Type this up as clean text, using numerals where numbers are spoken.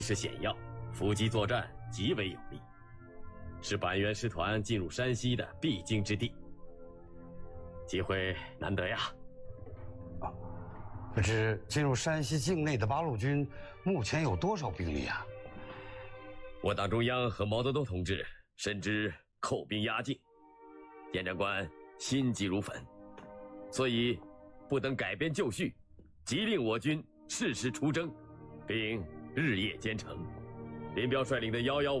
势险要，伏击作战极为有利，是板垣师团进入山西的必经之地。机会难得呀！ 不知进入山西境内的八路军目前有多少兵力啊？ 我党中央和毛泽东同志深知寇兵压境，严长官心急如焚，所以不等改编就绪，急令我军适时出征，并日夜兼程。林彪率领的115